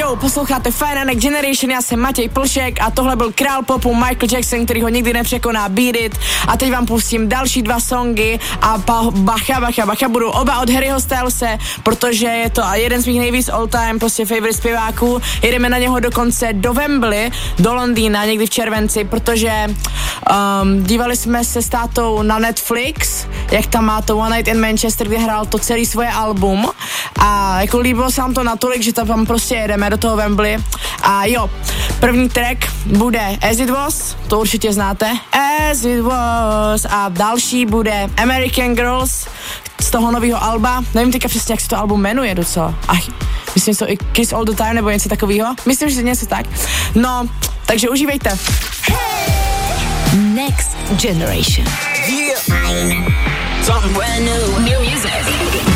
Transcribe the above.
Show, posloucháte Fine Next Generation, já jsem Matěj Plšek a tohle byl král popu Michael Jackson, který ho nikdy nepřekoná, Beat It. A teď vám pustím další 2 songy a bacha, budou oba od Harryho Stylese, protože je to jeden z mých nejvíc all time prostě favorite zpěváků. Jedeme na něho dokonce do Wembley, do Londýna, někdy v červenci, protože dívali jsme se s tátou na Netflix, jak tam má to One Night in Manchester, kde hrál to celý svoje album a jako líbilo se nám to natolik, že tam prostě jedeme do toho Wembley. A jo, první track bude As It Was, to určitě znáte, As It Was, a další bude American Girls z toho nového alba, nevím teďka přesně, jak se to album jmenuje docela, myslím, že to i Kiss All The Time nebo něco takového, myslím, že něco tak, no, takže užívejte. Next Generation. Yeah. Something brand new. New music.